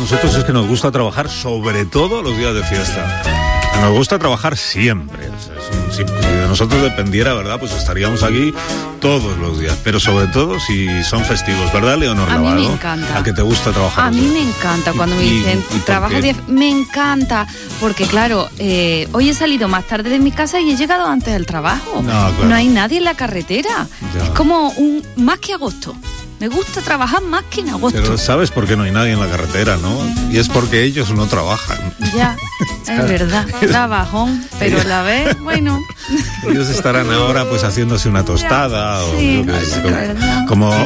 nosotros es que nos gusta trabajar sobre todo los días de fiesta. Nos gusta trabajar siempre. O sea, si de nosotros dependiera, ¿verdad? Pues estaríamos aquí todos los días. Pero sobre todo si son festivos, ¿verdad, Leonor Lavado? A mí me encanta. ¿A qué te gusta trabajar? A mí me encanta cuando me dicen trabajo 10. Me encanta. Porque claro, hoy he salido más tarde de mi casa y he llegado antes del trabajo. No, claro. No hay nadie en la carretera. Ya. Es como más que agosto. Me gusta trabajar más que en agosto. Pero ¿sabes por qué no hay nadie en la carretera, no? Y es porque ellos no trabajan. Ya, es verdad. Trabajón, pero a la vez, bueno. Ellos estarán ahora pues haciéndose una tostada sí, o yo qué sé, verdad.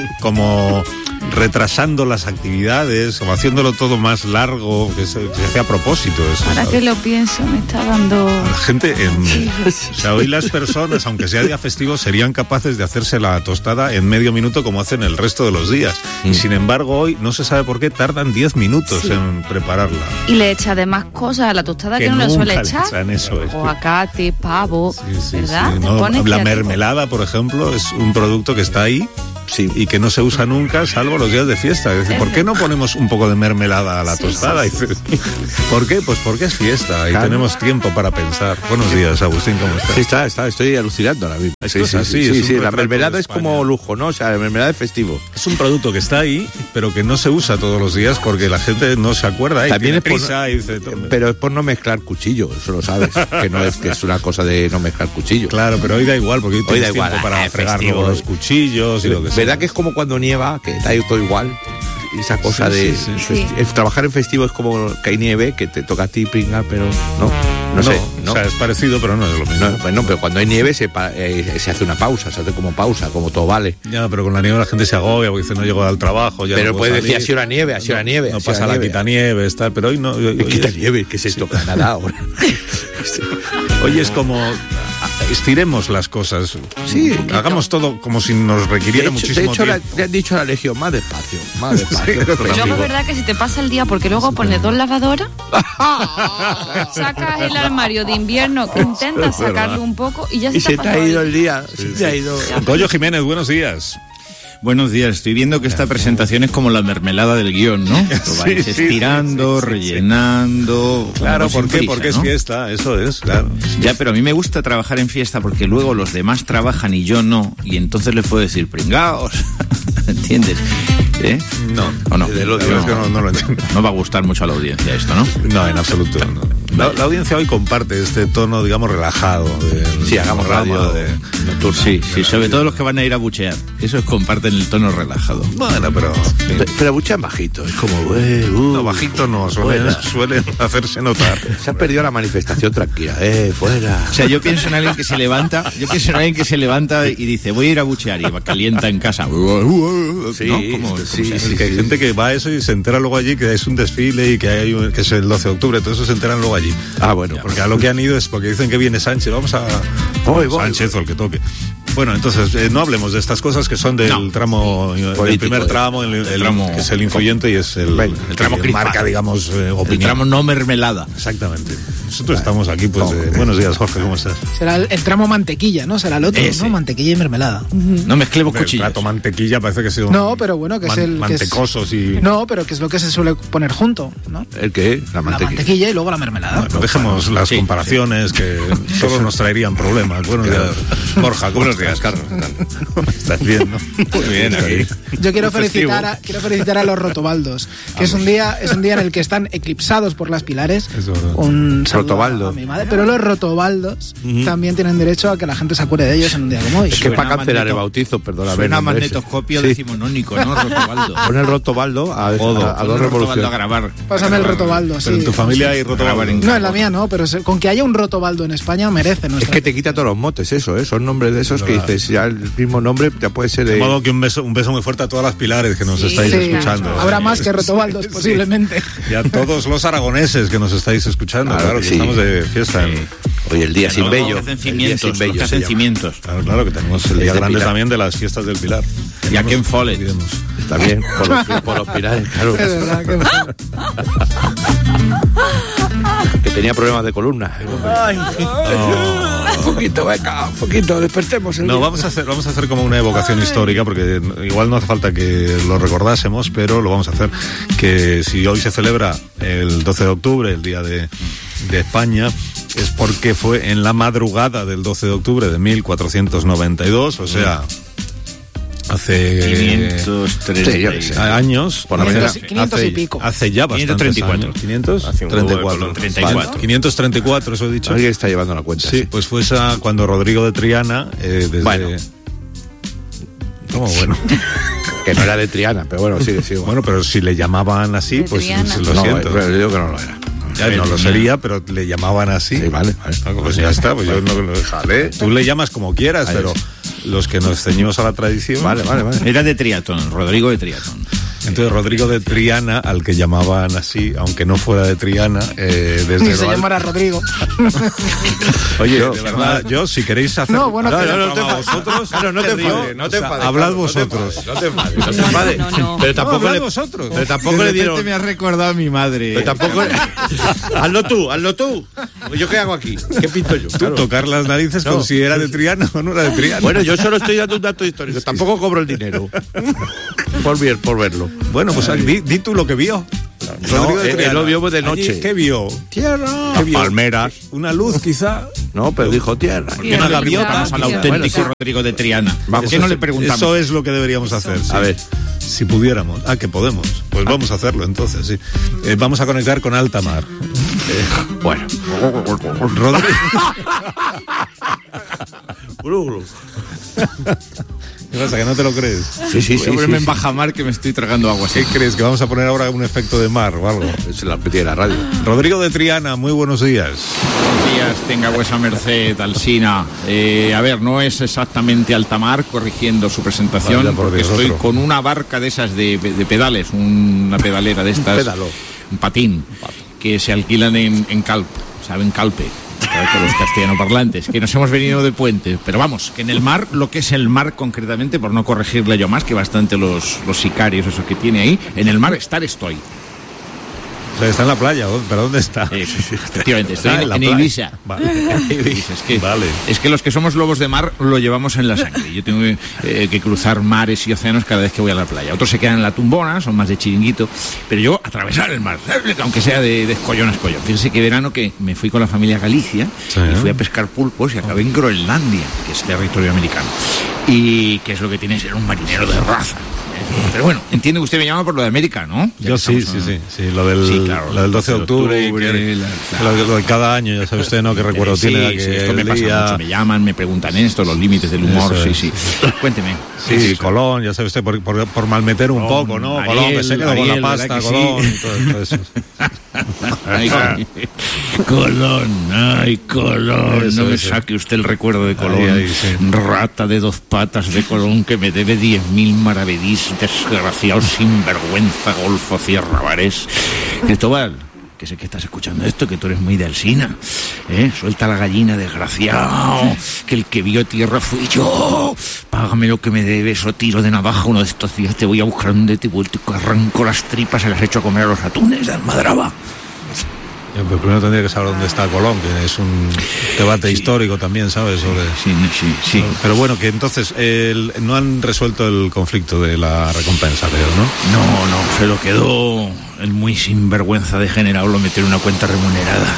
como retrasando las actividades, como haciéndolo todo más largo, que se hace a propósito eso. Ahora ¿sabes? que lo pienso, me está dando... La gente, o sea, hoy las personas, aunque sea día festivo, serían capaces de hacerse la tostada en medio minuto como hacen el resto de los días. Y sin embargo, hoy no se sabe por qué tardan 10 minutos en prepararla. Y le echa además cosas a la tostada que no le suele echar. Eso es. Aguacate, pavo, ¿verdad? Sí. No, la mermelada, por ejemplo, es un producto que está ahí. Sí, y que no se usa nunca salvo los días de fiesta. Es decir, ¿por qué no ponemos un poco de mermelada a la tostada? Sí. ¿Por qué? Pues porque es fiesta y tenemos tiempo para pensar. Buenos días, Agustín, ¿cómo estás? Sí, estoy alucinando ahora mismo. Sí, la mermelada es como lujo, ¿no? O sea, la mermelada es festivo. Es un producto que está ahí, pero que no se usa todos los días porque la gente no se acuerda. También es prisa y dice... Pero es por no mezclar cuchillo, eso lo sabes. que es una cosa de no mezclar cuchillo. Claro, pero hoy da igual, porque hoy tienes tiempo para fregar los cuchillos y lo que sea. ¿Verdad que es como cuando nieva, que da todo igual? Esa cosa trabajar en festivo es como que hay nieve, que te toca a ti pringar, pero no sé. O sea, es parecido, pero no es lo mismo. No, pero cuando hay nieve se hace una pausa, se hace como pausa, como todo vale. Ya, pero con la nieve la gente se agobia porque dice no llego al trabajo. Ya pero no puedes decir, ha sido la nieve. No pasa la quitanieves, tal, pero hoy no. Quitanieves, ¿qué es esto? Canadá ahora. Hoy es como... estiremos las cosas. Sí. Hagamos todo como si nos requiriera muchísimo tiempo. Le han dicho a la Legión, más despacio. Sí, luego es verdad que si te pasa el día, porque luego pones 2 lavadoras, sacas el armario de invierno, intentas sacarle un poco y ya se te ha ido el día. Se ha ido. Goyo Jiménez, buenos días. Buenos días, estoy viendo que esta presentación es como la mermelada del guión, ¿no? Lo vais estirando, rellenando... Claro, ¿por qué? Porque es fiesta, eso es, claro. Ya, pero a mí me gusta trabajar en fiesta porque luego los demás trabajan y yo no, y entonces les puedo decir, pringaos, ¿entiendes? No, ¿o no? Es que no lo entiendo. No va a gustar mucho a la audiencia esto, ¿no? No, en absoluto, no. La audiencia hoy comparte este tono, digamos, relajado. Hagamos radio. Sí, sobre todo los que van a ir a buchear. Esos comparten el tono relajado. Bueno, pero buchean bajito. Es como... no, bajito no, suelen hacerse notar. Se ha perdido la manifestación tranquila. Fuera. O sea, yo pienso en alguien que se levanta y dice, voy a ir a buchear, y calienta en casa. Sí, ¿no? Que hay gente que va a eso y se entera luego allí que es un desfile y que es el 12 de octubre, todo eso se enteran luego allí. Bueno. Porque a lo que han ido es porque dicen que viene Sánchez, vamos a... Sánchez o el que toque. Bueno, entonces, no hablemos de estas cosas que son del tramo, del primer tramo, el tramo, que es el influyente y es el tramo que marca, digamos, opinión. El tramo no mermelada. Exactamente. Nosotros estamos aquí, pues, buenos días, Jorge, ¿cómo estás? Será el tramo mantequilla, ¿no? Será el otro, ¿no? Mantequilla y mermelada. No mezclemos cuchillos. El plato mantequilla parece que sea No, pero bueno, que es el... mantecosos y... No, pero que es lo que se suele poner junto, ¿no? ¿El qué? La mantequilla y luego la mermelada. Bueno, dejemos las comparaciones que solo nos traerían problemas. Buenos días, Borja. Buenos días, Carlos. ¿Estás bien, no? Muy bien, aquí. Yo quiero felicitar a los rotobaldos, que es un día en el que están eclipsados por las pilares. Un saludo a mi madre. Pero los rotobaldos también tienen derecho a que la gente se acuerde de ellos en un día como hoy. Es que para cancelar el bautizo, perdona. Suena magnetoscopio decimonónico, ¿no? Rotobaldo. Pon el rotobaldo a dos revoluciones. A grabar. Pásame el rotobaldo, sí. Pero en tu familia hay rotobaldo. No, en la mía no, pero con que haya un rotobaldo en España merece nuestra... Es que te quita todos los motes eso, ¿eh? Son nombres de esos que dices, ya el mismo nombre ya puede ser de... De modo que un beso muy fuerte a todas las pilares que nos estáis escuchando. Habrá más que rotobaldos, posiblemente. Y a todos los aragoneses que nos estáis escuchando, claro que estamos de fiesta. Hoy el día sin bello. Los que hacen cimientos. Claro que tenemos el día grande también de las fiestas del Pilar. Y a Ken Follett. También, por los pilares, claro. Es verdad, que tenía problemas de columna. Ay, un poquito, despertemos. Vamos a hacer como una evocación histórica, porque igual no hace falta que lo recordásemos, pero lo vamos a hacer, que si hoy se celebra el 12 de octubre, el Día de España, es porque fue en la madrugada del 12 de octubre de 1492, o sea, hace 530 años, por la mañana, 500 y pico. Hace ya bastantes años. 534. 534, eso he dicho. Alguien está llevando la cuenta. Sí, pues fue esa cuando Rodrigo de Triana, desde... Bueno. ¿Cómo bueno? Que no era de Triana, pero bueno, sí. Bueno, pero si le llamaban así, de pues Triana. lo siento. Pero digo que no lo era. No lo sería, pero le llamaban así. Sí, vale. Pues ya está, pues yo no lo dejaré. Tú le llamas como quieras, pero los que nos ceñimos a la tradición... Vale. Era de Triatón, Rodrigo de Triatón. Entonces Rodrigo de Triana, al que llamaban así, aunque no fuera de Triana, desde... Ni se llamara Rodrigo. Oye, de verdad, yo si queréis hacer... No, bueno, vosotros... No te enfades. Hablad vosotros. No te enfades. No. Pero tampoco vosotros. Pero tampoco le dieron... me has recordado a mi madre. Pero tampoco... Hazlo tú. ¿Yo qué hago aquí? ¿Qué pinto yo? Tú tocar las narices con si era de Triana o no era de Triana. Bueno, yo solo estoy dando un dato histórico. Tampoco cobro el dinero. Por verlo. Bueno, pues di tú lo que vio. No, él lo vio de noche. Allí, ¿qué vio? Tierra. ¿Qué vio? Palmeras. Una luz, quizá. No, pero dijo tierra. ¿Por qué no le preguntamos al auténtico Rodrigo de Triana? ¿Por qué no le preguntamos? Eso es lo que deberíamos hacer. Sí. A ver. Si pudiéramos. Que podemos. Pues vamos a hacerlo entonces, sí. Vamos a conectar con alta mar. Bueno. Rodrigo. ¿Qué pasa, que no te lo crees? Sí. Ábreme en baja mar que me estoy tragando agua. ¿Qué crees? ¿Que vamos a poner ahora un efecto de mar o algo? Es la petilla de la radio. Rodrigo de Triana, muy buenos días. Buenos días, tenga vuesa merced, Alsina. A ver, no es exactamente alta mar, corrigiendo su presentación, Vaya, porque Dios, estoy otro. con una barca de esas de pedales, una pedalera de estas. Un patín, que se alquilan en Calpe, ¿saben? Calpe. Con los castellanoparlantes, que nos hemos venido de puente, pero vamos, que en el mar, lo que es el mar concretamente, por no corregirle yo más, que bastante los sicarios, eso que tiene ahí, en el mar estoy. O sea, está en la playa, ¿pero dónde está? Efectivamente, estoy Está en la en playa. Ibiza. Vale. Ibiza, Vale. Es que los que somos lobos de mar lo llevamos en la sangre. Yo tengo que cruzar mares y océanos cada vez que voy a la playa. Otros se quedan en la tumbona, son más de chiringuito, pero yo atravesar el mar, aunque sea de escollón a escollón. Fíjense que verano que me fui con la familia a Galicia y fui a pescar pulpos y acabé en Groenlandia, que es territorio americano. Y que es lo que tiene ser un marinero de raza. Pero bueno, entiende que usted me llama por lo de América, ¿no? Yo sí, lo del 12 de octubre, lo de cada año, ya sabe usted, ¿no? Qué recuerdo tiene que esto me pasa mucho, me llaman, me preguntan esto, los límites del humor, sí. Cuénteme. Sí, Colón, ya sabe usted, por malmeter un poco, ¿no? Ariel, Colón, que se quedó con la pasta, Colón, sí. todo eso. Colón, Eso, no me eso. saque usted el recuerdo de Colón, Ahí, sí. rata de 2 patas de Colón que me debe 10.000 maravedís, desgraciado, sinvergüenza, golfo, cierra bares. Cristóbal, que sé que estás escuchando esto, que tú eres muy de Alsina, suelta la gallina, desgraciado, que el que vio tierra fui yo, págame lo que me debes o tiro de navaja uno de estos días, te voy a buscar donde te vuelto y arranco las tripas, se las echo a comer a los atunes de Almadraba. Pero primero tendría que saber dónde está Colón, que es un debate histórico también, ¿sabes? Sobre... Sí. Pero bueno, que entonces no han resuelto el conflicto de la recompensa, creo, ¿no? No, se lo quedó el muy sinvergüenza degenerado, lo metió en una cuenta remunerada.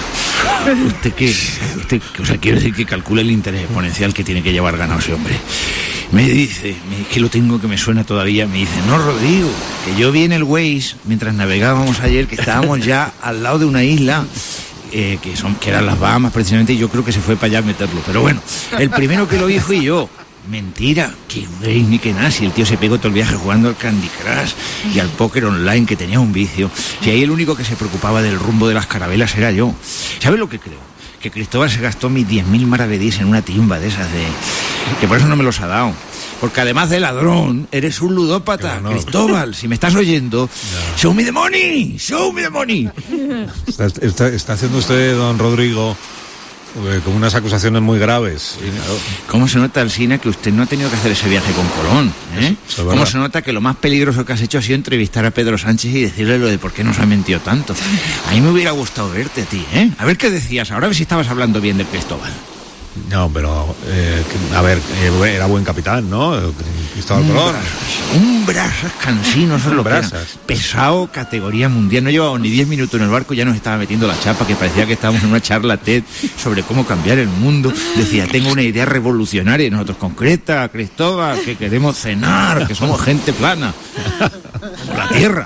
Quiero decir que calcule el interés exponencial que tiene que llevar ganado ese hombre. Me dice, que lo tengo que me suena todavía, me dice, no, Rodrigo, que yo vi en el Waze, mientras navegábamos ayer, que estábamos ya al lado de una isla, que eran las Bahamas precisamente, y yo creo que se fue para allá a meterlo. Pero bueno, el primero que lo vi fui yo. Mentira, que Waze ni que nada, si el tío se pegó todo el viaje jugando al Candy Crush y al póker online, que tenía un vicio. Si ahí el único que se preocupaba del rumbo de las carabelas era yo. ¿Sabes lo que creo? Que Cristóbal se gastó mis 10.000 maravedís en una timba de esas que por eso no me los ha dado. Porque además de ladrón, eres un ludópata, no. Cristóbal, si me estás oyendo, show me the money. Está haciendo usted, don Rodrigo, con unas acusaciones muy graves. ¿Cómo se nota, Alsina, que usted no ha tenido que hacer ese viaje con Colón? ¿Cómo se nota que lo más peligroso que has hecho ha sido entrevistar a Pedro Sánchez y decirle lo de por qué nos ha mentido tanto? A mí me hubiera gustado verte a ti, A ver qué decías ahora, a ver si estabas hablando bien de Cristóbal. No, pero, era buen capitán, ¿no? Cristóbal Colón. Un brasas cansino, eso es lo que era. Pesado, categoría mundial. No llevaba ni 10 minutos en el barco, ya nos estaba metiendo la chapa, que parecía que estábamos en una charla TED sobre cómo cambiar el mundo. Decía, tengo una idea revolucionaria, y nosotros, concreta, Cristóbal, que queremos cenar, que somos gente plana. Por la tierra.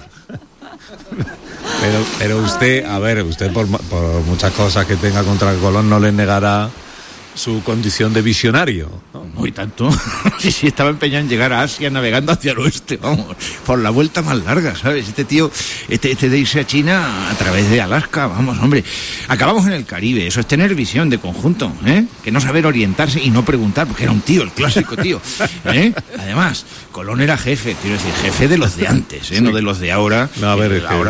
Pero usted por muchas cosas que tenga contra Colón no le negará su condición de visionario, ¿no? No, y tanto. Sí, estaba empeñado en llegar a Asia navegando hacia el oeste, vamos, por la vuelta más larga, ¿sabes? Este tío, de irse a China a través de Alaska, vamos, hombre. Acabamos en el Caribe, eso es tener visión de conjunto, que no saber orientarse y no preguntar, porque era un tío, el clásico tío, Además, Colón era jefe, quiero decir, jefe de los de antes, no de los de ahora. No, a ver,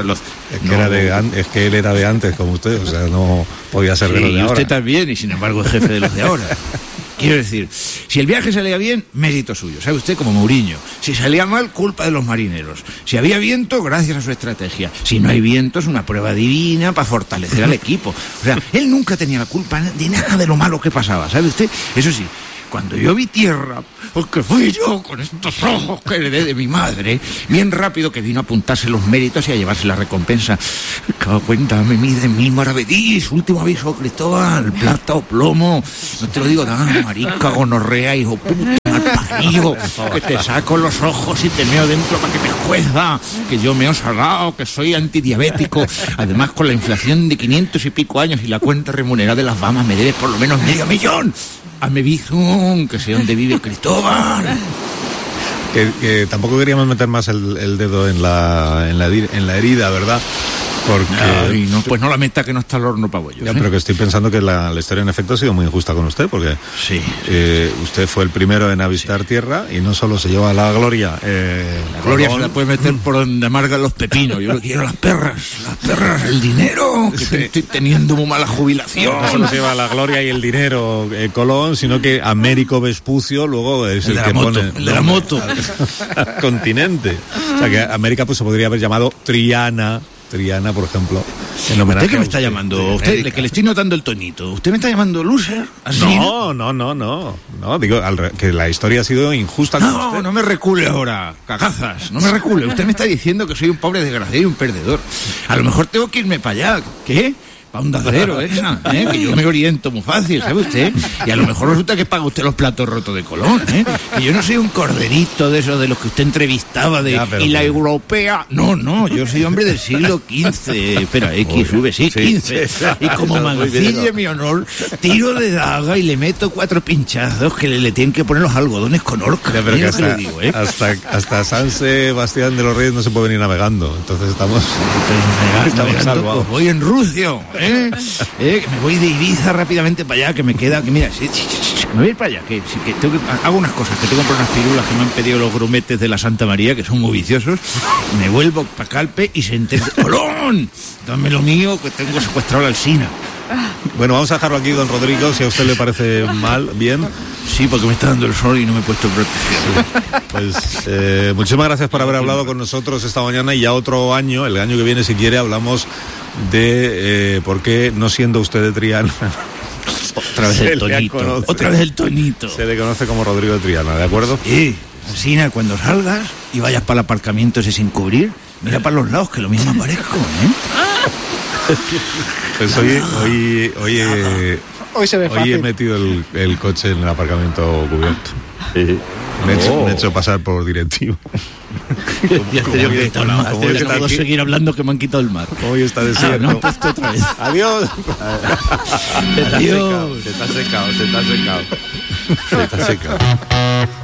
es que él era de antes, como usted, o sea, no podía ser de los de ahora. Y usted también, y sin embargo es jefe de los de ahora. Quiero decir, si el viaje salía bien, mérito suyo, sabe usted, como Mourinho. Si salía mal, culpa de los marineros. Si había viento, gracias a su estrategia. Si no hay viento, es una prueba divina para fortalecer al equipo. O sea, él nunca tenía la culpa de nada de lo malo que pasaba, ¿sabe usted? Eso sí, cuando yo vi tierra, porque fui yo con estos ojos que heredé de mi madre, bien rápido que vino a apuntarse los méritos y a llevarse la recompensa. Cada cuenta me mide 1000 maravedís. Último aviso, Cristóbal, plata o plomo. No te lo digo nada, marica, gonorrea, hijo puta, malparido, que te saco los ojos y te meo dentro para que te jueza, que yo meo salado, que soy antidiabético. Además, con la inflación de 500 y pico años y la cuenta remunerada de las Bahamas, me debes por lo menos $500,000. Hazme bizum, que sé dónde vive Cristóbal. Que tampoco queríamos meter más el dedo en la herida, ¿verdad? Porque... Ay, no, pues no la meta, que no está el horno para bollos. Ya, pero que estoy pensando que la historia en efecto ha sido muy injusta con usted, porque sí. Usted fue el primero en avistar tierra y no solo se lleva la gloria. La gloria se la puede meter por donde amargan los pepinos. Yo lo quiero las perras, el dinero, que estoy teniendo muy mala jubilación. No solo se lleva la gloria y el dinero Colón, sino que Américo Vespucio luego es el que pone el de la moto al continente. O sea que América pues se podría haber llamado Triana, por ejemplo, en homenaje. ¿Usted qué me está llamando? Usted, que le estoy notando el tonito. ¿Usted me está llamando loser? ¿Así? No, digo que la historia ha sido injusta con usted. No me recule ahora, cagazas, no me recule. Usted me está diciendo que soy un pobre desgraciado y un perdedor. A lo mejor tengo que irme para allá. ¿Qué? Para un dadero esa, que yo me oriento muy fácil, ¿sabe usted? Y a lo mejor resulta que paga usted los platos rotos de Colón, que yo no soy un corderito de esos de los que usted entrevistaba y la europea. No, yo soy hombre del siglo XV, espera, XV, y como mancille mi honor, tiro de daga y le meto 4 pinchazos que le tienen que poner los algodones con orca. Ya, pero que hasta, le digo, hasta San Sebastián de los Reyes no se puede venir navegando, entonces estamos salvados. Pues voy en Rucio, me voy de Ibiza rápidamente para allá, que me queda, que mira, me voy a ir para allá, que hago unas cosas, que tengo que comprar unas pirulas que me han pedido los grumetes de la Santa María, que son muy viciosos, me vuelvo para Calpe y se entera, ¡Colón! Dame lo mío, que tengo secuestrado la Alsina. Bueno, vamos a dejarlo aquí, don Rodrigo, si a usted le parece mal, bien. Sí, porque me está dando el sol y no me he puesto protección. Pues muchísimas gracias por haber hablado con nosotros esta mañana, y ya otro año, el año que viene, si quiere, hablamos de por qué, no siendo usted de Triana, otra vez el tonito. Se le conoce como Rodrigo de Triana, ¿de acuerdo? Sí, Alsina, cuando salgas y vayas para el aparcamiento ese sin cubrir, mira para los lados, que lo mismo aparezco, Pues hoy se ve fácil. Hoy he metido el coche en el aparcamiento cubierto. Me he hecho pasar por directivo. No puedo seguir hablando, que me han quitado el mar. Hoy está desierto. No, puesto otra vez. Adiós. Adiós. Se está secado.